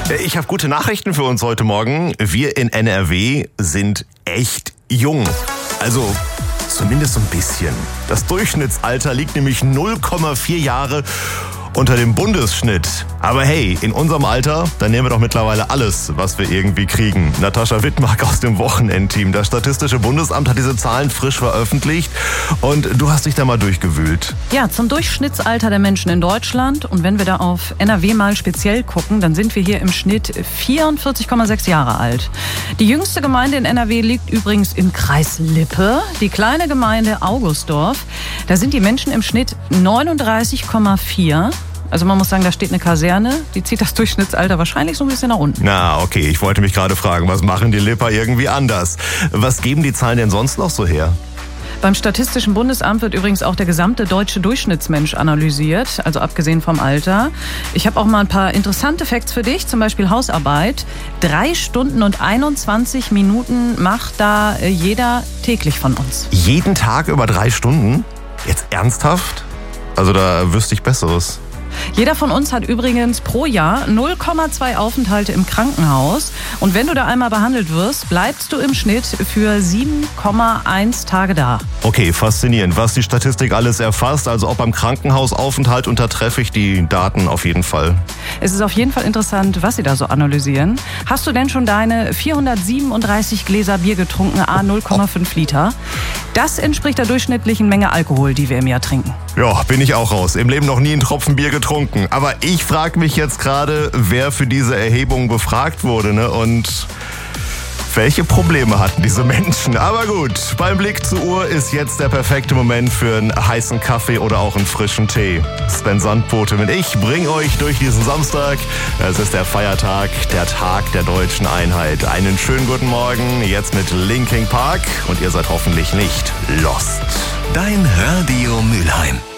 Ich habe gute Nachrichten für uns heute Morgen. Wir in NRW sind echt jung. Also zumindest so ein bisschen. Das Durchschnittsalter liegt nämlich 0,4 Jahre unter dem Bundesschnitt. Aber hey, in unserem Alter, da nehmen wir doch mittlerweile alles, was wir irgendwie kriegen. Natascha Wittmark aus dem Wochenendteam. Das Statistische Bundesamt hat diese Zahlen frisch veröffentlicht und du hast dich da mal durchgewühlt. Ja, zum Durchschnittsalter der Menschen in Deutschland. Und wenn wir da auf NRW mal speziell gucken, dann sind wir hier im Schnitt 44,6 Jahre alt. Die jüngste Gemeinde in NRW liegt übrigens im Kreis Lippe. Die kleine Gemeinde Augustdorf. Da sind die Menschen im Schnitt 39,4. Also man muss sagen, da steht eine Kaserne, die zieht das Durchschnittsalter wahrscheinlich so ein bisschen nach unten. Na, okay, ich wollte mich gerade fragen, was machen die Lipper irgendwie anders? Was geben die Zahlen denn sonst noch so her? Beim Statistischen Bundesamt wird übrigens auch der gesamte deutsche Durchschnittsmensch analysiert, also abgesehen vom Alter. Ich habe auch mal ein paar interessante Facts für dich, zum Beispiel Hausarbeit. 3 Stunden und 21 Minuten macht da jeder täglich von uns. Jeden Tag über 3 Stunden? Jetzt ernsthaft? Also da wüsste ich Besseres. Jeder von uns hat übrigens pro Jahr 0,2 Aufenthalte im Krankenhaus. Und wenn du da einmal behandelt wirst, bleibst du im Schnitt für 7,1 Tage da. Okay, faszinierend, was die Statistik alles erfasst. Also auch beim Krankenhausaufenthalt untertreffe ich die Daten auf jeden Fall. Es ist auf jeden Fall interessant, was sie da so analysieren. Hast du denn schon deine 437 Gläser Bier getrunken, à 0,5 Liter? Das entspricht der durchschnittlichen Menge Alkohol, die wir im Jahr trinken. Ja, bin ich auch raus. Im Leben noch nie einen Tropfen Bier getrunken. Aber ich frage mich jetzt gerade, wer für diese Erhebung befragt wurde, ne? Und welche Probleme hatten diese Menschen? Aber gut, beim Blick zur Uhr ist jetzt der perfekte Moment für einen heißen Kaffee oder auch einen frischen Tee. Sven Sandbote und ich bringen euch durch diesen Samstag. Es ist der Feiertag, der Tag der deutschen Einheit. Einen schönen guten Morgen, jetzt mit Linkin Park und ihr seid hoffentlich nicht lost. Dein Radio Mülheim.